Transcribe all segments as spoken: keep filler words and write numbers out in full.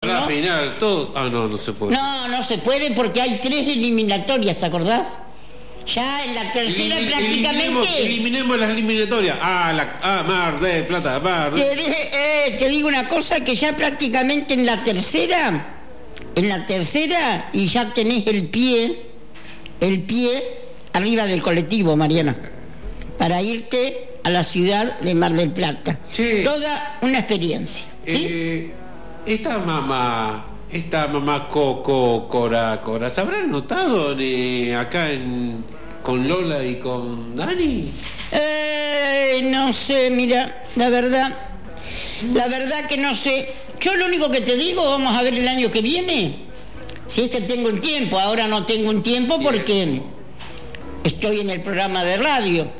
para ¿no? final, todos. Ah, no, no se puede. No, no se puede porque hay tres eliminatorias, ¿te acordás? Ya en la tercera Elim- prácticamente... Eliminemos, eliminemos las eliminatorias. Ah, la, ah, Mar del Plata, Mar del... Te, dije, eh, te digo una cosa, que ya prácticamente en la tercera, en la tercera, y ya tenés el pie, el pie arriba del colectivo, Mariana, para irte a la ciudad de Mar del Plata. Sí. Toda una experiencia, ¿sí? Eh, esta mamá, esta mamá Coco, Cora, Cora, ¿se habrán notado eh, acá en, con Lola y con Dani? Eh, no sé, mira, la verdad, la verdad que no sé. Yo lo único que te digo, vamos a ver el año que viene, si es que tengo un tiempo. Ahora no tengo un tiempo porque estoy en el programa de radio.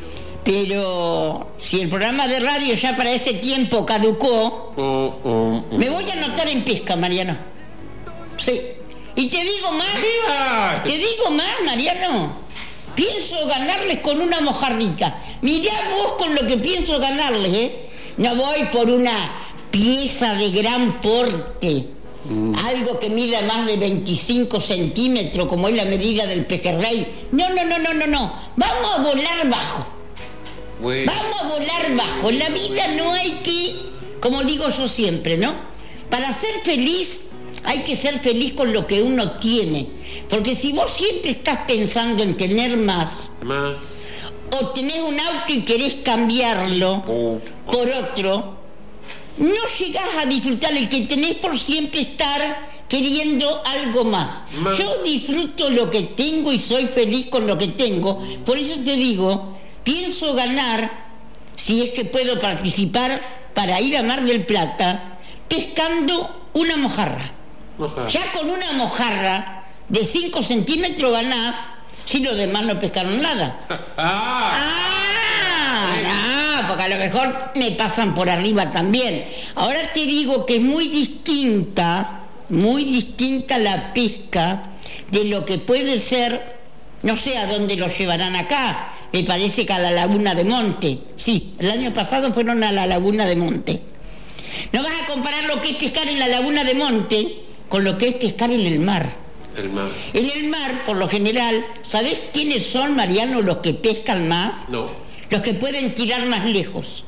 Pero si el programa de radio ya para ese tiempo caducó, Oh, oh, oh. me voy a anotar en pesca, Mariano. Sí. Y te digo más, ¡Viva! te digo más, Mariano. Pienso ganarles con una mojarrita. Mirá vos con lo que pienso ganarles, ¿eh? No voy por una pieza de gran porte. Mm. Algo que mida más de veinticinco centímetros, como es la medida del pejerrey. No, no, no, no, no, no. Vamos a volar bajo. Bueno. Vamos a volar bajo. En la vida no hay que, como digo yo siempre, ¿no? Para ser feliz hay que ser feliz con lo que uno tiene. Porque si vos siempre estás pensando en tener más, Más. o tenés un auto y querés cambiarlo Oh. por otro, no llegás a disfrutar el que tenés por siempre estar queriendo algo más. Más. Yo disfruto lo que tengo y soy feliz con lo que tengo. Por eso te digo, pienso ganar, si es que puedo participar, para ir a Mar del Plata pescando una mojarra. Mojarra. Ya con una mojarra de cinco centímetros ganás, si los demás no pescaron nada. ¡Ah! ¡Ah! Ah, porque a lo mejor me pasan por arriba también. Ahora te digo que es muy distinta, muy distinta la pesca de lo que puede ser, no sé a dónde lo llevarán acá, me parece que a la Laguna de Monte. Sí, el año pasado fueron a la Laguna de Monte. No vas a comparar lo que es pescar en la Laguna de Monte con lo que es pescar en el mar. El mar. En el mar, por lo general, ¿sabés quiénes son, Mariano, los que pescan más? No. Los que pueden tirar más lejos.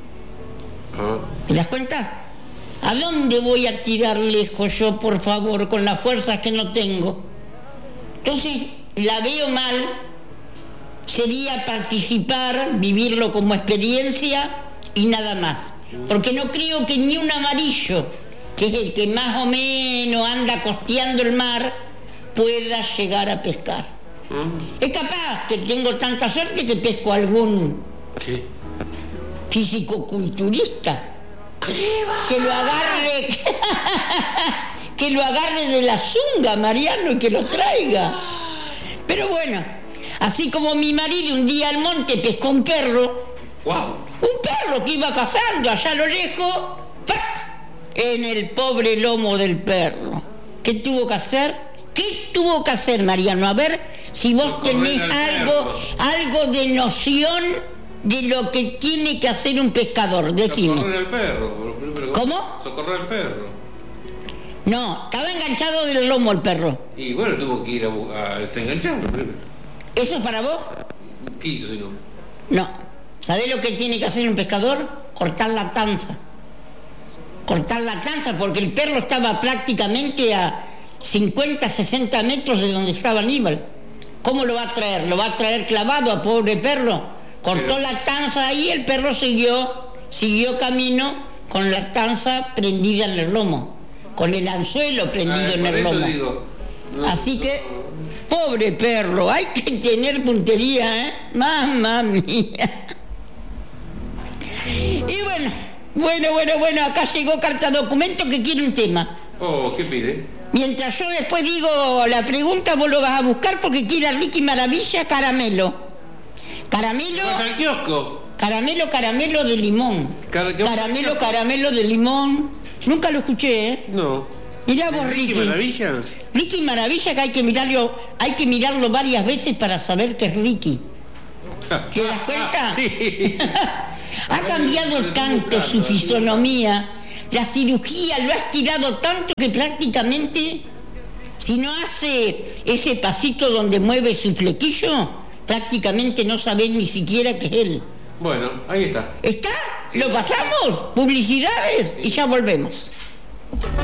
Ah. ¿Te das cuenta? ¿A dónde voy a tirar lejos yo, por favor, con las fuerzas que no tengo? Entonces, la veo mal. Sería participar, vivirlo como experiencia y nada más. Porque no creo que ni un amarillo, que es el que más o menos anda costeando el mar, pueda llegar a pescar. Mm. Es capaz que tengo tanta suerte que pesco algún ¿Qué? físico-culturista que lo agarre que lo agarre de la zunga, Mariano, y que lo traiga. Pero bueno, así como mi marido un día al monte pescó un perro, ¡Wow! un perro que iba cazando allá a lo lejos, ¡pac!, en el pobre lomo del perro. ¿Qué tuvo que hacer? ¿Qué tuvo que hacer, Mariano? A ver si vos Socorrer tenés al algo, perro. algo de noción de lo que tiene que hacer un pescador. Decime. Socorrer al perro. Lo primero que- ¿Cómo? Socorrer al perro. No, estaba enganchado del lomo el perro. Y bueno, tuvo que ir a, bu- a desengancharlo primero. ¿Eso es para vos? ¿Qué hizo si no? No. ¿Sabés lo que tiene que hacer un pescador? Cortar la tanza. Cortar la tanza, porque el perro estaba prácticamente a cincuenta, sesenta metros de donde estaba Aníbal. ¿Cómo lo va a traer? ¿Lo va a traer clavado a pobre perro? Cortó Pero- la tanza ahí, el perro siguió, siguió camino con la tanza prendida en el lomo, con el anzuelo prendido Ah, en por el eso lomo. digo, no, Así no. que, pobre perro, hay que tener puntería, ¿eh? Mamma mía. Y bueno, bueno, bueno, bueno, acá llegó carta documento que quiere un tema. Oh, ¿qué pide? Mientras yo después digo la pregunta, vos lo vas a buscar porque quiere a Ricky Maravilla caramelo. Caramelo, ¿Vas al kiosco? caramelo, caramelo de limón. Car- ¿qué- Caramelo, caramelo de limón. Nunca lo escuché, ¿eh? No. Mirá vos, ¿Ricky Ricky. Maravilla? Ricky Maravilla, que hay que mirarlo, hay que mirarlo varias veces para saber que es Ricky. ¿Te das cuenta? Sí. Ha cambiado tanto su fisonomía. la cirugía lo ha estirado tanto que prácticamente, si no hace ese pasito donde mueve su flequillo, prácticamente no sabés ni siquiera que es él. Bueno, ahí está. ¿Está? ¿Lo pasamos? Publicidades y ya volvemos.